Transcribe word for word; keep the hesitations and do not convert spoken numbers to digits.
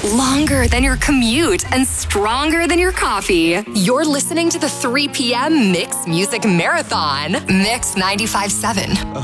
longer than your commute, and stronger than your coffee. You're listening to the three p.m. Mix Music Marathon. Mix ninety-five point seven.